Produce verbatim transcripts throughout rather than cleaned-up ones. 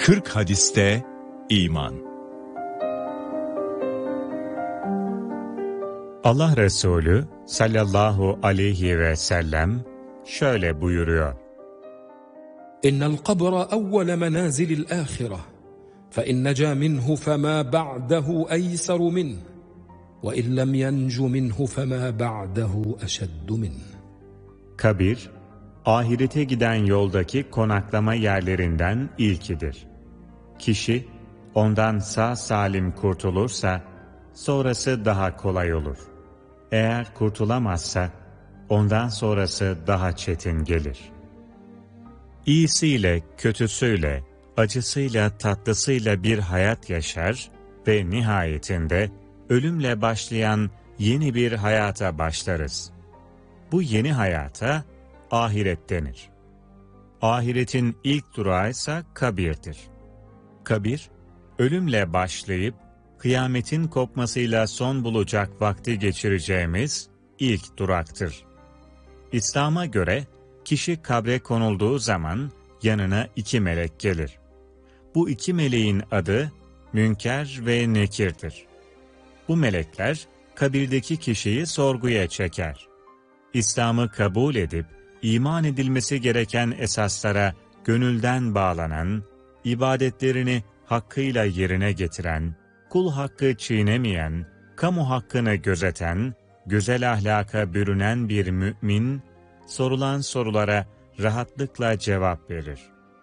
kırk hadiste iman. Allah Resulü sallallahu aleyhi ve sellem şöyle buyuruyor: İnnel kabra evvele menazilil ahire fe in neca minhu fema ba'dehu eyseru min ve in lem yencu minhu fema ba'dehu eşeddu min. Kabir, ahirete giden yoldaki konaklama yerlerinden ilkidir. Kişi ondan sağ salim kurtulursa sonrası daha kolay olur. Eğer kurtulamazsa ondan sonrası daha çetin gelir. İyisiyle, kötüsüyle, acısıyla, tatlısıyla bir hayat yaşar ve nihayetinde ölümle başlayan yeni bir hayata başlarız. Bu yeni hayata ahiret denir. Ahiretin ilk durağı ise kabirdir. Kabir, ölümle başlayıp kıyametin kopmasıyla son bulacak vakti geçireceğimiz ilk duraktır. İslam'a göre kişi kabre konulduğu zaman yanına iki melek gelir. Bu iki meleğin adı Münker ve Nekir'dir. Bu melekler kabirdeki kişiyi sorguya çeker. İslam'ı kabul edip iman edilmesi gereken esaslara gönülden bağlanan, ibadetlerini hakkıyla yerine getiren, kul hakkı çiğnemeyen, kamu hakkını gözeten, güzel ahlaka bürünen bir mümin, sorulan sorulara rahatlıkla cevap verir.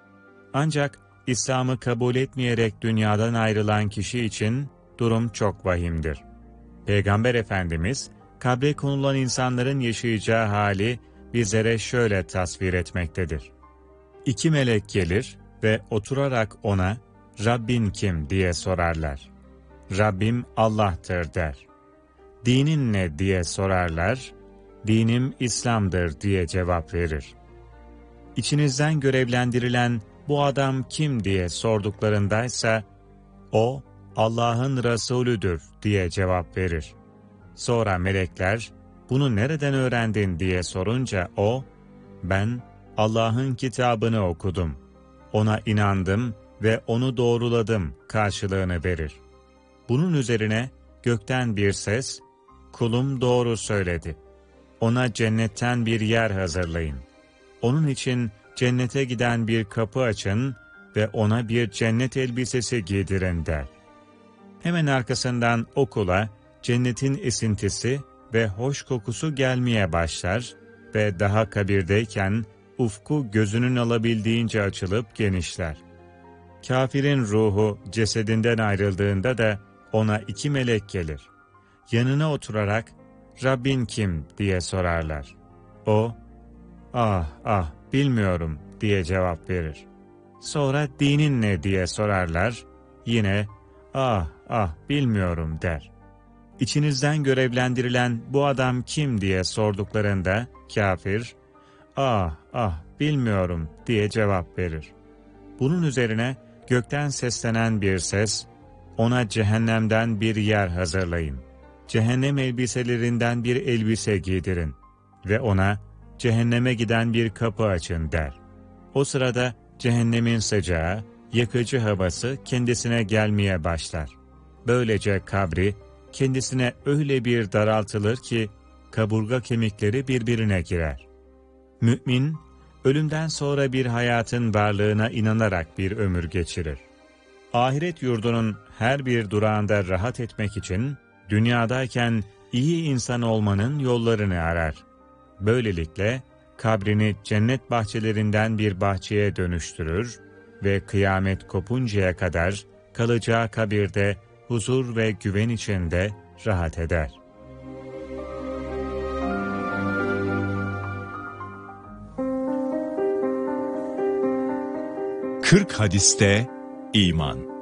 Ancak İslam'ı kabul etmeyerek dünyadan ayrılan kişi için durum çok vahimdir. Peygamber Efendimiz, kabre konulan insanların yaşayacağı hali bizlere şöyle tasvir etmektedir. İki melek gelir ve oturarak ona, "Rabbin kim?" diye sorarlar. "Rabbim Allah'tır" der. "Dinin ne?" diye sorarlar. "Dinim İslam'dır" diye cevap verir. İçinizden görevlendirilen bu adam kim diye sorduklarındaysa, o Allah'ın Resulüdür diye cevap verir. Sonra melekler, "Bunu nereden öğrendin?" diye sorunca o, "Ben Allah'ın kitabını okudum, ona inandım ve onu doğruladım" karşılığını verir. Bunun üzerine gökten bir ses, "Kulum doğru söyledi. Ona cennetten bir yer hazırlayın. Onun için cennete giden bir kapı açın ve ona bir cennet elbisesi giydirin" der. Hemen arkasından o kula cennetin esintisi ve hoş kokusu gelmeye başlar ve daha kabirdeyken ufku gözünün alabildiğince açılıp genişler. Kafirin ruhu cesedinden ayrıldığında da ona iki melek gelir. Yanına oturarak, "Rabbin kim?" diye sorarlar. O, "Ah ah bilmiyorum" diye cevap verir. Sonra "Dinin ne?" diye sorarlar. Yine, "Ah ah bilmiyorum" der. İçinizden görevlendirilen bu adam kim diye sorduklarında kafir, "Ah ah bilmiyorum" diye cevap verir. Bunun üzerine gökten seslenen bir ses, "Ona cehennemden bir yer hazırlayın. Cehennem elbiselerinden bir elbise giydirin ve ona cehenneme giden bir kapı açın" der. O sırada cehennemin sıcağı, yakıcı havası kendisine gelmeye başlar. Böylece kabri kendisine öyle bir daraltılır ki kaburga kemikleri birbirine girer. Mümin, ölümden sonra bir hayatın varlığına inanarak bir ömür geçirir. Ahiret yurdunun her bir durağında rahat etmek için dünyadayken iyi insan olmanın yollarını arar. Böylelikle kabrini cennet bahçelerinden bir bahçeye dönüştürür ve kıyamet kopuncaya kadar kalacağı kabirde huzur ve güven içinde rahat eder. kırk hadiste iman.